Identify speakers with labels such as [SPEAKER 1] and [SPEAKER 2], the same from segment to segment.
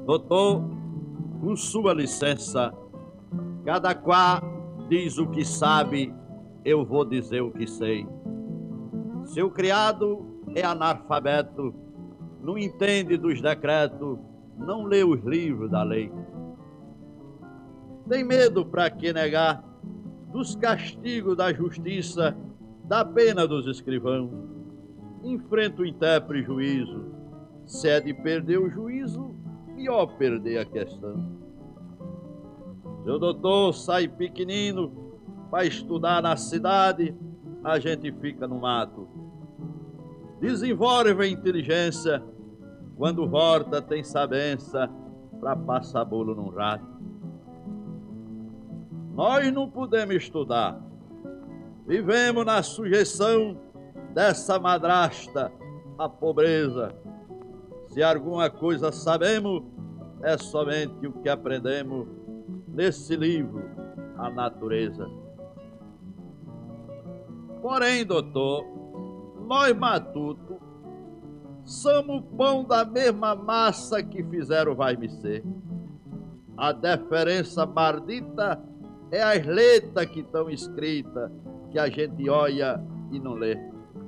[SPEAKER 1] Doutor, com sua licença, cada qual diz o que sabe, eu vou dizer o que sei. Seu criado é analfabeto, não entende dos decretos, não lê os livros da lei. Tem medo para que negar dos castigos da justiça, da pena dos escrivãos. Enfrenta o intérprete juízo. Se é de perder o juízo, pior perder a questão. Seu doutor sai pequenino para estudar na cidade, a gente fica no mato. Desenvolve a inteligência, quando volta tem sabença para passar bolo num rato. Nós não podemos estudar, vivemos na sujeição dessa madrasta, a pobreza. Se alguma coisa sabemos, é somente o que aprendemos nesse livro, a natureza. Porém, doutor, nós matuto somos pão da mesma massa que fizeram vai-me-ser. A diferença maldita é as letras que estão escritas, que a gente olha e não lê.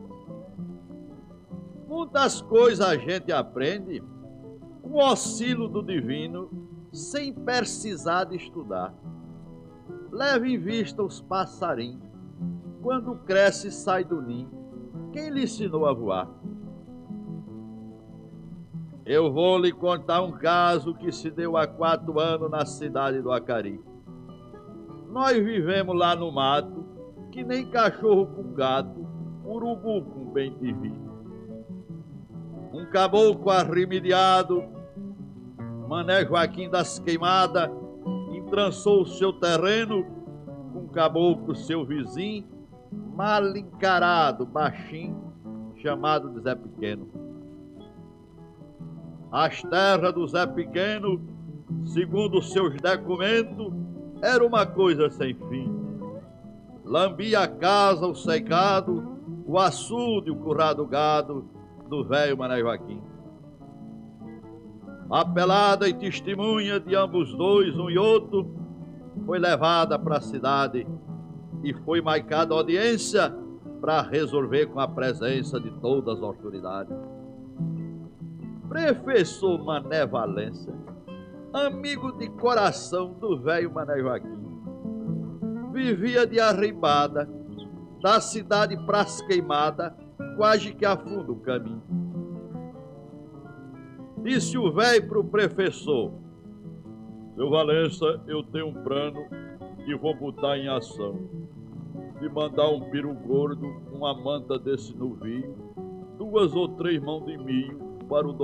[SPEAKER 1] Muitas coisas a gente aprende com o auxílio do divino, sem precisar de estudar. Leve em vista os passarinhos, quando cresce sai do ninho. Quem lhe ensinou a voar? Eu vou lhe contar um caso que se deu há 4 anos na cidade do Acari. Nós vivemos lá no mato, que nem cachorro com gato, urubu com bem te vi. Um caboclo arremediado, Mané Joaquim das Queimadas, entrançou o seu terreno com um caboclo seu vizinho, mal encarado, baixinho, chamado de Zé Pequeno. As terras do Zé Pequeno, segundo seus documentos, era uma coisa sem fim. Lambia a casa, o cercado, o açude, o currado gado do velho Mané Joaquim. A pelada e testemunha de ambos dois, um e outro, foi levada para a cidade e foi marcada audiência para resolver com a presença de todas as autoridades. Professor Mané Valência, amigo de coração do velho Mané Joaquim, vivia de arribada, da cidade pras queimadas, quase que a fundo o caminho. Disse o velho pro professor: seu Valença, eu tenho um plano que vou botar em ação. De mandar um peru gordo, uma manta desse novilho, 2 ou 3 mãos de milho para o